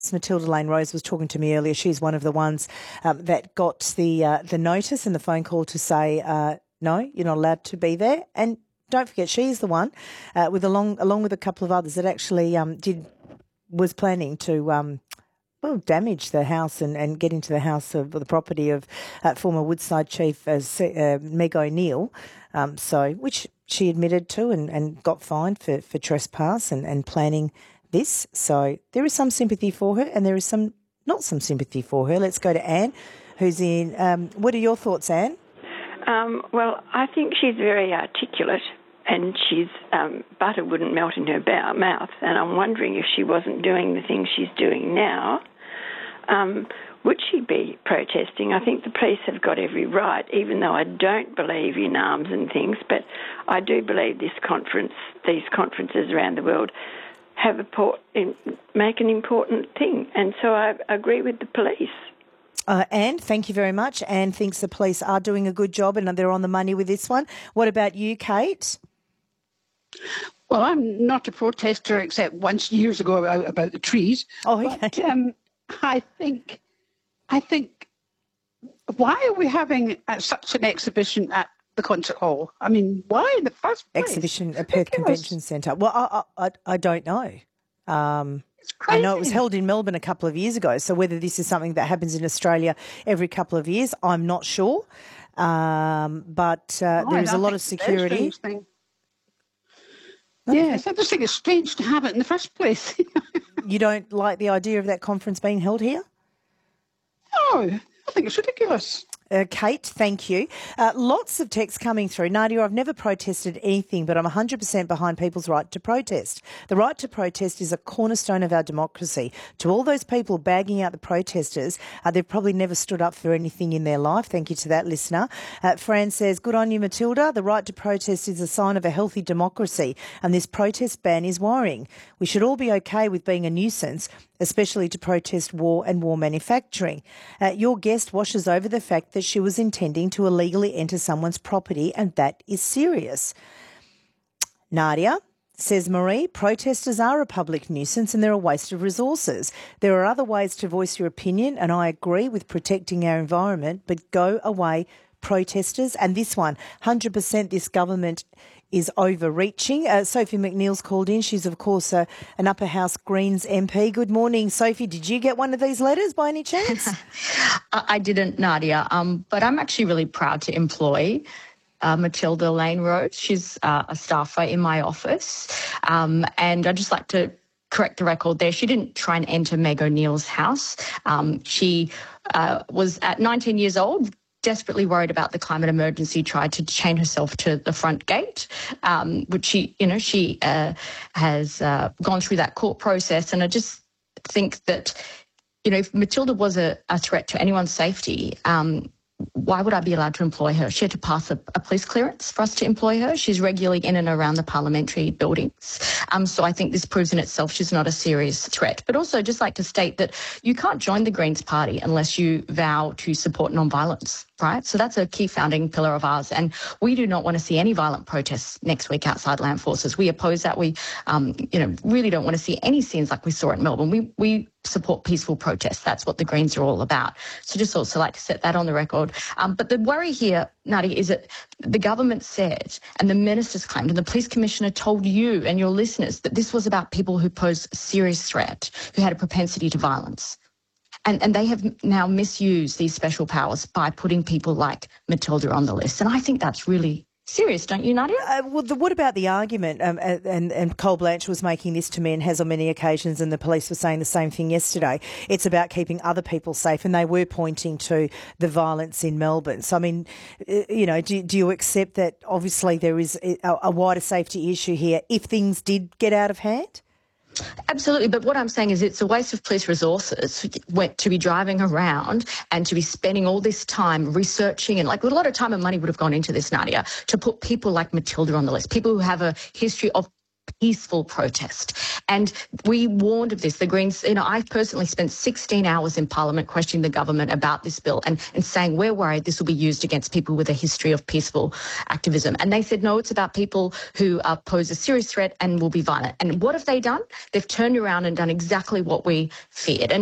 Matilda Lane Rose was talking to me earlier. She's one of the ones that got the notice and the phone call to say, no, you're not allowed to be there. And don't forget, she's the one, along with a couple of others, that actually was planning to damage the house and get into the house of the property of former Woodside Chief Meg O'Neill, which she admitted to and got fined for trespass and planning this. So there is some sympathy for her, and there is not some sympathy for her. Let's go to Anne, who's in. What are your thoughts, Anne? Well, I think she's very articulate, and she's butter wouldn't melt in her mouth. And I'm wondering if she wasn't doing the things she's doing now, would she be protesting? I think the police have got every right, even though I don't believe in arms and things. But I do believe these conferences around the world make an important thing, and so I agree with the police. Anne, thank you very much. Anne thinks the police are doing a good job and they're on the money with this one. What about you, Kate? Well, I'm not a protester except once years ago about the trees. Oh, okay. But I think, why are we having such an exhibition at the concert hall? I mean, why in the first place? Exhibition at Perth Convention Centre. Well, I don't know. It's crazy. I know it was held in Melbourne a couple of years ago, so whether this is something that happens in Australia every couple of years, I'm not sure. But there is a lot of security. Yes, I just think it's strange to have it in the first place. You don't like the idea of that conference being held here? No, I think it's ridiculous. Kate, thank you. Lots of texts coming through. Nadia, I've never protested anything, but I'm 100% behind people's right to protest. The right to protest is a cornerstone of our democracy. To all those people bagging out the protesters, they've probably never stood up for anything in their life. Thank you to that listener. Fran says, good on you, Matilda. The right to protest is a sign of a healthy democracy, and this protest ban is worrying. We should all be okay with being a nuisance, especially to protest war and war manufacturing. Your guest washes over the fact that she was intending to illegally enter someone's property, and that is serious. Nadia, says Marie, protesters are a public nuisance and they're a waste of resources. There are other ways to voice your opinion, and I agree with protecting our environment, but go away, protesters. And this one, 100% this government is overreaching. Sophie McNeil's called in. She's, of course, an Upper House Greens MP. Good morning, Sophie. Did you get one of these letters by any chance? I didn't, Nadia, but I'm actually really proud to employ Matilda Lane Rose. She's a staffer in my office, and I'd just like to correct the record there. She didn't try and enter Meg O'Neill's house. She was at 19 years old, desperately worried about the climate emergency, tried to chain herself to the front gate, which she has gone through that court process. And I just think that, if Matilda was a threat to anyone's safety, why would I be allowed to employ her? She had to pass a police clearance for us to employ her. She's regularly in and around the parliamentary buildings. So I think this proves in itself she's not a serious threat. But also just like to state that you can't join the Greens Party unless you vow to support non-violence, right? So that's a key founding pillar of ours. And we do not want to see any violent protests next week outside land forces. We oppose that. We, really don't want to see any scenes like we saw in Melbourne. We support peaceful protests. That's what the Greens are all about. So just also like to set that on the record. But the worry here, Nadia, is that the government said, and the ministers claimed, and the police commissioner told you and your listeners that this was about people who pose a serious threat, who had a propensity to violence. And they have now misused these special powers by putting people like Matilda on the list. And I think that's really serious, don't you, Nadia? What about the argument? And Cole Blanche was making this to me and has on many occasions, and the police were saying the same thing yesterday. It's about keeping other people safe, and they were pointing to the violence in Melbourne. So, I mean, do you accept that obviously there is a wider safety issue here if things did get out of hand? Absolutely, but what I'm saying is it's a waste of police resources to be driving around and to be spending all this time researching, and a lot of time and money would have gone into this, Nadia, to put people like Matilda on the list, people who have a history of peaceful protest. And we warned of this. The Greens, I personally spent 16 hours in Parliament questioning the government about this bill and saying we're worried this will be used against people with a history of peaceful activism. And they said, no, it's about people who pose a serious threat and will be violent. And what have they done? They've turned around and done exactly what we feared. And